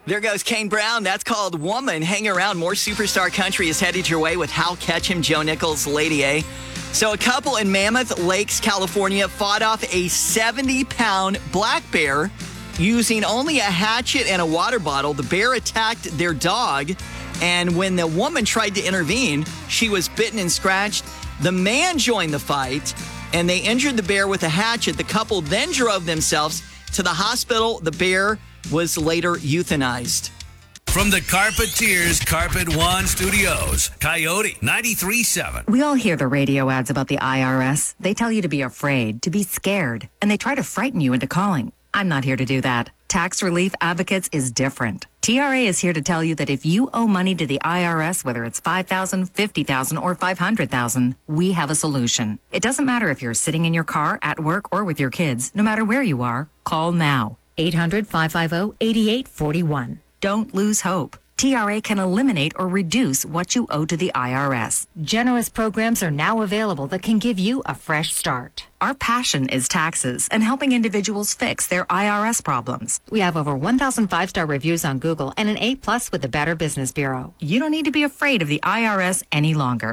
There goes Kane Brown. That's called Woman. Hang around. More Superstar Country is headed your way with Hal Ketchum, Joe Nichols, Lady A. So a couple in Mammoth Lakes, California, fought off a 70-pound black bear using only a hatchet and a water bottle. The bear attacked their dog, and when the woman tried to intervene, she was bitten and scratched. The man joined the fight, and they injured the bear with a hatchet. The couple then drove themselves to the hospital. The bear was later euthanized. From the Carpeteers Carpet One Studios, Coyote 93.7. We all hear the radio ads about the IRS. They tell you to be afraid, to be scared, and they try to frighten you into calling. I'm not here to do that. Tax Relief Advocates is different. TRA is here to tell you that if you owe money to the IRS, whether it's $5,000, $50,000, or $500,000, we have a solution. It doesn't matter if you're sitting in your car, at work, or with your kids. No matter where you are, call now. 800-550-8841. Don't lose hope. TRA can eliminate or reduce what you owe to the IRS. Generous programs are now available that can give you a fresh start. Our passion is taxes and helping individuals fix their IRS problems. We have over 1,000 five-star reviews on Google and an A+ with the Better Business Bureau. You don't need to be afraid of the IRS any longer.